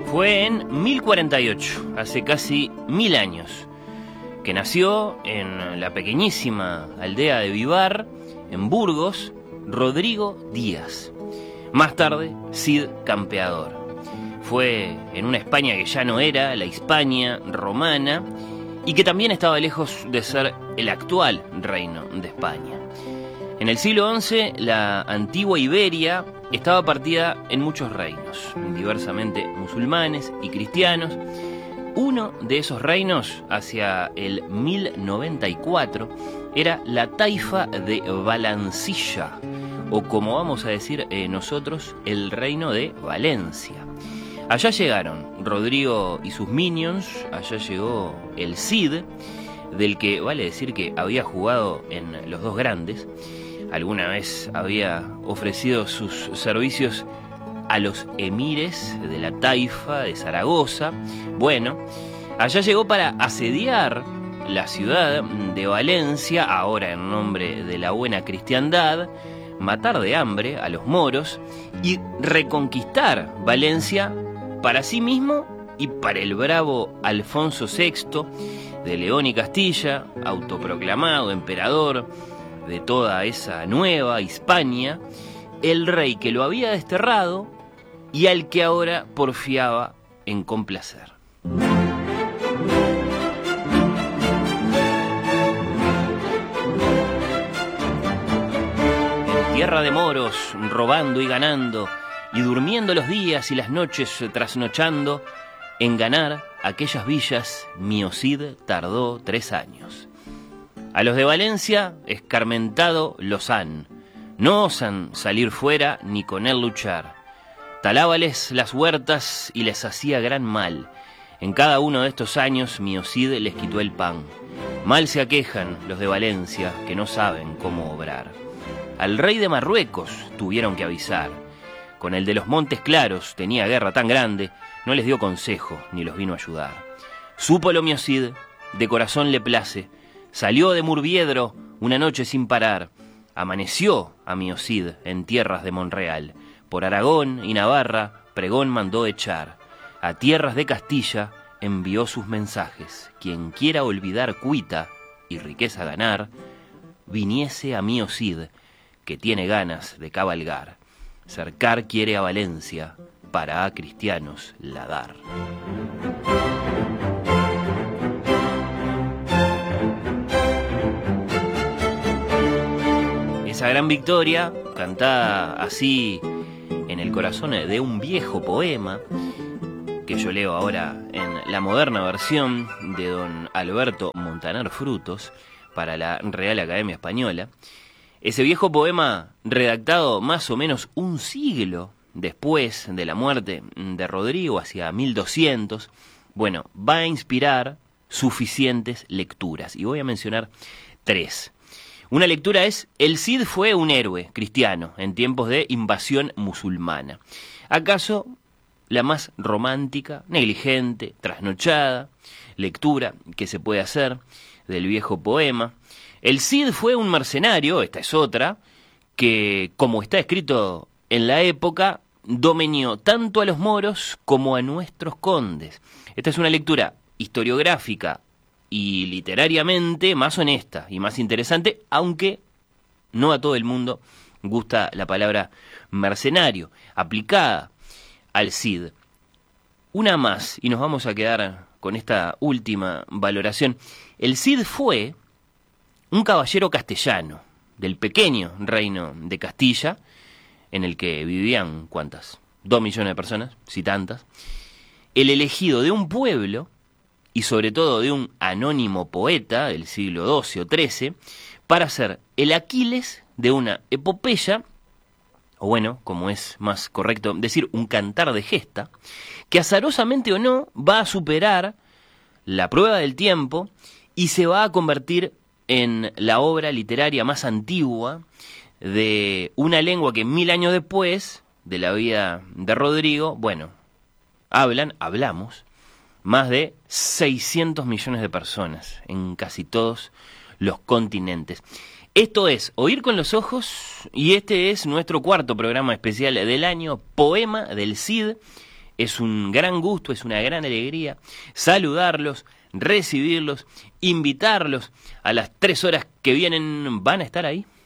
Fue en 1048, hace casi 1000 años, que nació en la pequeñísima aldea de Vivar, en Burgos, Rodrigo Díaz. Más tarde, Cid Campeador. Fue en una España que ya no era la Hispania romana y que también estaba lejos de ser el actual reino de España. En el siglo XI, la antigua Iberia estaba partida en muchos reinos, diversamente musulmanes y cristianos. Uno de esos reinos, hacia el 1094, era la taifa de Valancilla, o como vamos a decir nosotros, el reino de Valencia. Allá llegaron Rodrigo y sus minions, allá llegó el Cid, del que vale decir que había jugado en los dos grandes. Alguna vez había ofrecido sus servicios a los emires de la taifa de Zaragoza. Bueno, allá llegó para asediar la ciudad de Valencia, ahora en nombre de la buena cristiandad, matar de hambre a los moros y reconquistar Valencia para sí mismo y para el bravo Alfonso VI de León y Castilla, autoproclamado emperador de toda esa nueva Hispania, el rey que lo había desterrado y al que ahora porfiaba en complacer. En tierra de moros, robando y ganando, y durmiendo los días y las noches trasnochando, en ganar aquellas villas mío Cid tardó 3 años. A los de Valencia, escarmentado los han, no osan salir fuera ni con él luchar. Talábales las huertas y les hacía gran mal. En cada uno de estos años mío Cid les quitó el pan. Mal se aquejan los de Valencia que no saben cómo obrar. Al rey de Marruecos tuvieron que avisar. Con el de los Montes Claros tenía guerra tan grande, no les dio consejo ni los vino a ayudar. Súpolo mío Cid, de corazón le place. Salió de Murviedro una noche sin parar. Amaneció a mío Cid en tierras de Monreal. Por Aragón y Navarra pregón mandó echar. A tierras de Castilla envió sus mensajes. Quien quiera olvidar cuita y riqueza ganar, viniese a mío Cid, que tiene ganas de cabalgar. Cercar quiere a Valencia para a cristianos la dar. Esa gran victoria, cantada así en el corazón de un viejo poema, que yo leo ahora en la moderna versión de don Alberto Montaner Frutos para la Real Academia Española. Ese viejo poema, redactado más o menos un siglo después de la muerte de Rodrigo, hacia 1200, bueno, va a inspirar suficientes lecturas, y voy a mencionar 3. Una lectura es: el Cid fue un héroe cristiano en tiempos de invasión musulmana. ¿Acaso la más romántica, negligente, trasnochada lectura que se puede hacer del viejo poema? El Cid fue un mercenario, esta es otra, que, como está escrito en la época, dominó tanto a los moros como a nuestros condes. Esta es una lectura historiográfica y literariamente más honesta y más interesante, aunque no a todo el mundo gusta la palabra mercenario, aplicada al Cid. Una más, y nos vamos a quedar con esta última valoración. El Cid fue un caballero castellano del pequeño reino de Castilla, en el que vivían, ¿cuántas? 2 millones de personas, si tantas. El elegido de un pueblo, y sobre todo de un anónimo poeta del siglo XII o XIII, para ser el Aquiles de una epopeya, o bueno, como es más correcto decir, un cantar de gesta, que azarosamente o no va a superar la prueba del tiempo y se va a convertir en la obra literaria más antigua de una lengua que 1000 años después de la vida de Rodrigo, bueno, hablamos, más de 600 millones de personas en casi todos los continentes. Esto es Oír con los Ojos, y este es nuestro 4º programa especial del año, Poema del Cid, Es un gran gusto, es una gran alegría saludarlos, recibirlos, invitarlos a las 3 horas que vienen. ¿Van a estar ahí?